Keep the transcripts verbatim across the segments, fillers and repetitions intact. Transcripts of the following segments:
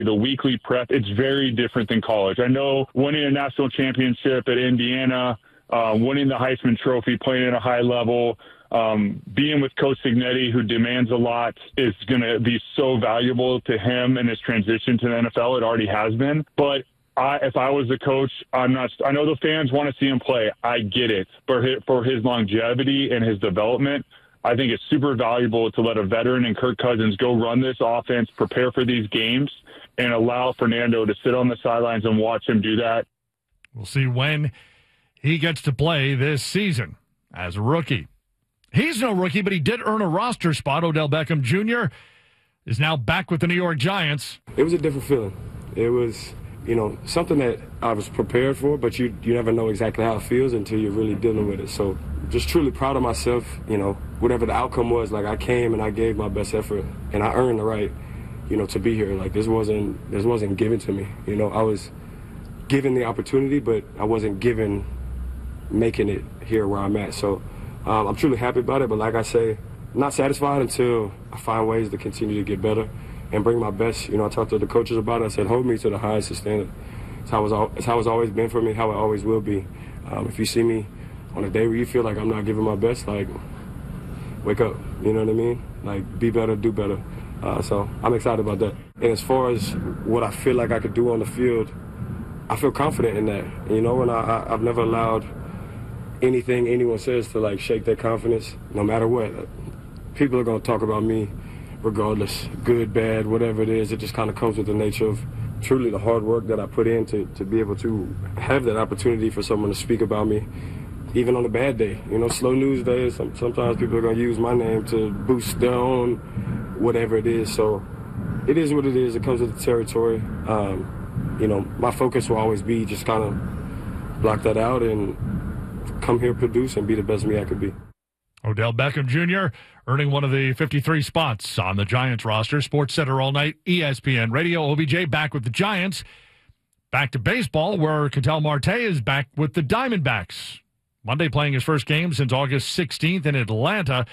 the weekly prep, it's very different than college. I know winning a national championship at Indiana, uh, winning the Heisman Trophy, playing at a high level, um, being with Coach Cignetti, who demands a lot, is going to be so valuable to him in his transition to the N F L. It already has been. But I, if I was the coach, I'm not. I know the fans want to see him play. I get it. For his, for his longevity and his development, I think it's super valuable to let a veteran and Kirk Cousins go run this offense, prepare for these games, and allow Fernando to sit on the sidelines and watch him do that. We'll see when he gets to play this season as a rookie. He's no rookie, but he did earn a roster spot. Odell Beckham Junior is now back with the New York Giants. It was a different feeling. It was, you know, something that I was prepared for, but you you never know exactly how it feels until you're really dealing with it. So just truly proud of myself, you know, whatever the outcome was. Like, I came and I gave my best effort, and I earned the right, you know, to be here. Like, this wasn't this wasn't given to me. You know, I was given the opportunity, but I wasn't given making it here where I'm at. So um, I'm truly happy about it. But like I say, I'm not satisfied until I find ways to continue to get better and bring my best. You know, I talked to the coaches about it. I said, hold me to the highest standard. It's how it's, al- it's how it's always been for me, how it always will be. Um, if you see me on a day where you feel like I'm not giving my best, like, wake up. You know what I mean? Like, be better, do better. Uh, so I'm excited about that. And as far as what I feel like I could do on the field, I feel confident in that. You know, and I, I, I've never allowed anything anyone says to, like, shake their confidence, no matter what. People are going to talk about me regardless, good, bad, whatever it is. It just kind of comes with the nature of truly the hard work that I put in to, to be able to have that opportunity for someone to speak about me, even on a bad day. You know, slow news days, some, sometimes people are going to use my name to boost their own whatever it is. So it is what it is. It comes with the territory. Um, you know, my focus will always be just kind of block that out and come here, produce, and be the best me I could be. Odell Beckham Junior earning one of the fifty-three spots on the Giants roster. Sports Center all night, E S P N Radio. O B J back with the Giants. Back to baseball, where Ketel Marte is back with the Diamondbacks. Monday playing his first game since August sixteenth in Atlanta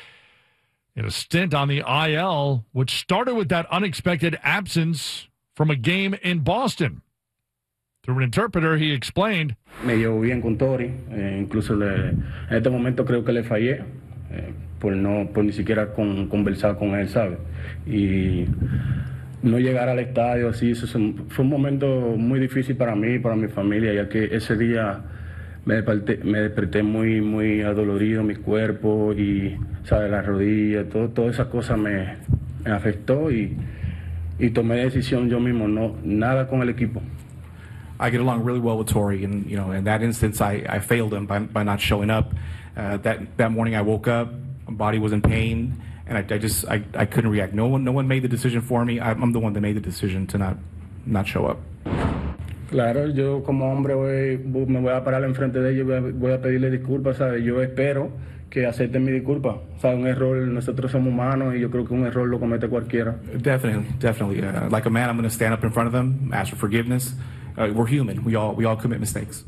in a stint on the I L, which started with that unexpected absence from a game in Boston. Through an interpreter, he explained. Me llevo bien con Tori. Eh, incluso le, en este momento creo que le fallé eh, por, no, por ni siquiera con, conversar con él, ¿sabe? Y no llegar al estadio así, eso fue un momento muy difícil para mí, para mi familia, ya que ese día me desperté, me desperté muy, muy adolorido, mi cuerpo y, ¿sabe? Las rodillas, todo, todas esas cosas me, me afectó y, y tomé decisión yo mismo, no, nada con el equipo. I get along really well with Tori, and you know, in that instance, I, I failed him by, by not showing up. Uh, that that morning, I woke up, my body was in pain, and I, I just I, I couldn't react. No one no one made the decision for me. I'm, I'm the one that made the decision to not not show up. Claro, yo como hombre voy, me voy a parar enfrente de ellos, voy a, voy a pedirle disculpas, ¿sabes? Yo espero que acepten mi disculpa. O sea, un error, nosotros somos humanos y yo creo que un error lo comete cualquiera. Definitely, definitely. Uh, like a man, I'm going to stand up in front of them, ask for forgiveness. Uh, we're human. We all we all commit mistakes.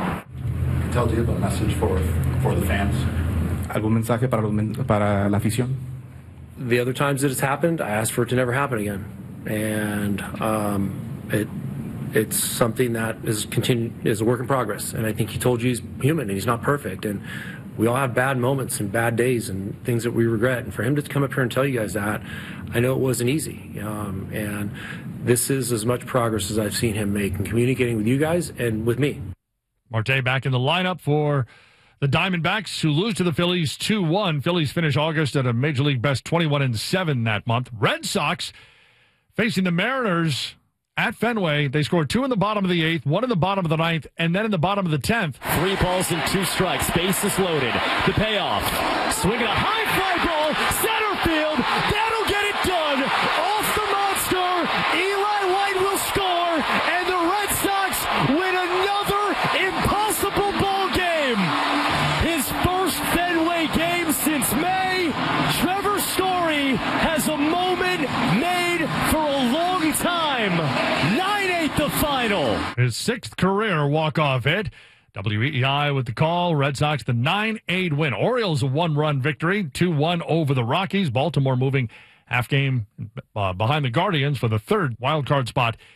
Tell you a message for for the fans. ¿Algún mensaje para, los, para la afición? The other times that it's happened, I asked for it to never happen again, and um, it it's something that is continue is a work in progress. And I think he told you he's human and he's not perfect, and we all have bad moments and bad days and things that we regret. And for him to come up here and tell you guys that, I know it wasn't easy. Um, and this is as much progress as I've seen him make in communicating with you guys and with me. Marte back in the lineup for the Diamondbacks, who lose to the Phillies two one. Phillies finish August at a Major League best twenty-one and seven that month. Red Sox facing the Mariners at Fenway. They scored two in the bottom of the eighth, one in the bottom of the ninth, and then in the bottom of the tenth. Three balls and two strikes. Bases loaded. The payoff. Swinging a high fly ball. Center field. That'll get it done. Off the monster. Eli White will score, and the Red Sox win another impossible ball game. His first Fenway game since May. Trevor Story has a moment made for a long time. nine eight the final. His sixth career walk-off hit. W E E I with the call. Red Sox the nine eight win. Orioles a one-run victory, two one over the Rockies. Baltimore moving half game uh, behind the Guardians for the third wild card spot